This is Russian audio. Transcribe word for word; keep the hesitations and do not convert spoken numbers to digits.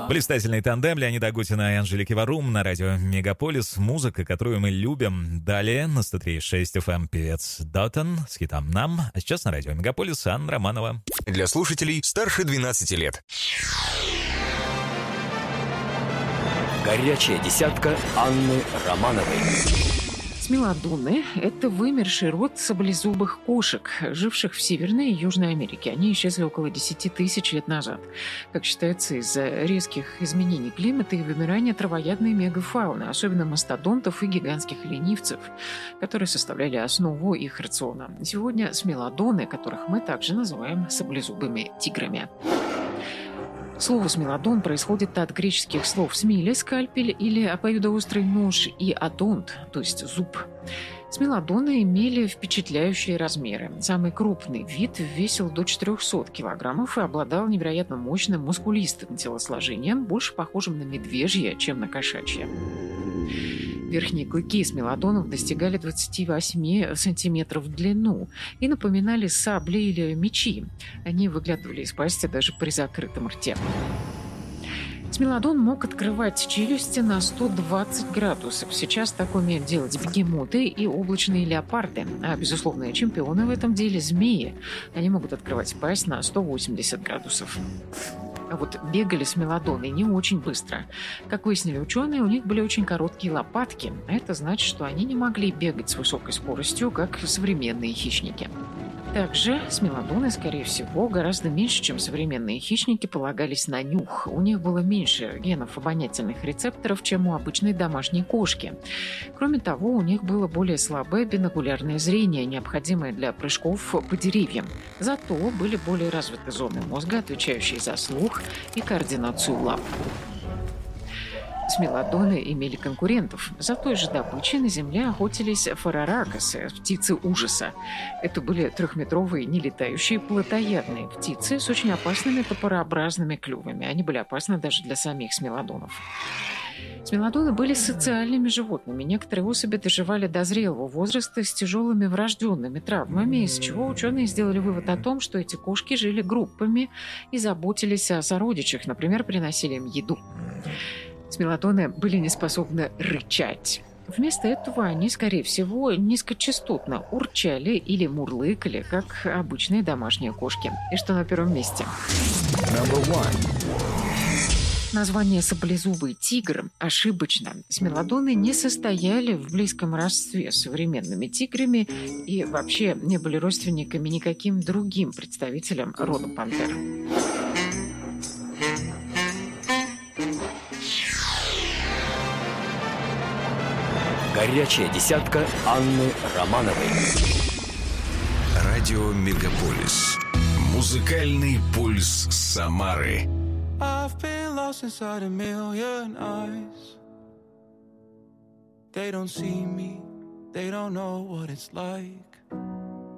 Блистательный тандем Леонида Агутина и Анжелики Варум на радио Мегаполис. Музыка, которую мы любим. Далее на сто три и шесть эф эм певец Дотан с хитом «Нам». А сейчас на радио Мегаполис Анна Романова. Для слушателей старше двенадцати лет. Горячая десятка Анны Романовой. Смелодоны – это вымерший род саблезубых кошек, живших в Северной и Южной Америке. Они исчезли около десяти тысяч лет назад. Как считается, из-за резких изменений климата и вымирания травоядной мегафауны, особенно мастодонтов и гигантских ленивцев, которые составляли основу их рациона. Сегодня смелодоны, которых мы также называем саблезубыми тиграми. Слово «смелодон» происходит от греческих слов «смиле» – скальпель или обоюдоострый нож и «одонт», то есть зуб. Смелодоны имели впечатляющие размеры. Самый крупный вид весил до четырехсот килограммов и обладал невероятно мощным мускулистым телосложением, больше похожим на медвежье, чем на кошачье. Верхние клыки смелодонов достигали двадцати восьми сантиметров в длину и напоминали сабли или мечи. Они выглядывали из пасти даже при закрытом рте. Смелодон мог открывать челюсти на сто двадцать градусов. Сейчас так умеют делать бегемоты и облачные леопарды. А безусловные чемпионы в этом деле – змеи. Они могут открывать пасть на сто восемьдесят градусов. А вот бегали смелодоны не очень быстро. Как выяснили ученые, у них были очень короткие лопатки. А это значит, что они не могли бегать с высокой скоростью, как современные хищники. Также смелодоны, скорее всего, гораздо меньше, чем современные хищники, полагались на нюх. У них было меньше генов обонятельных рецепторов, чем у обычной домашней кошки. Кроме того, у них было более слабое бинокулярное зрение, необходимое для прыжков по деревьям. Зато были более развиты зоны мозга, отвечающие за слух и координацию лап. Смелодоны имели конкурентов. За той же добычей на земле охотились фараракосы, птицы ужаса. Это были трехметровые нелетающие плотоядные птицы с очень опасными топорообразными клювами. Они были опасны даже для самих смелодонов. Смелодоны были социальными животными. Некоторые особи доживали до зрелого возраста с тяжелыми врожденными травмами, из чего ученые сделали вывод о том, что эти кошки жили группами и заботились о сородичах, например, приносили им еду. Смелодоны были не способны рычать. Вместо этого они, скорее всего, низкочастотно урчали или мурлыкали, как обычные домашние кошки. И что на первом месте? Название «саблезубый тигр» ошибочно. Смелодоны не состояли в близком родстве с современными тиграми и вообще не были родственниками никаким другим представителям рода пантер. Горячая десятка Анны Романовой. Радио Мегаполис. Музыкальный пульс Самары. I've been lost inside a million eyes. They don't see me, they don't know what it's like.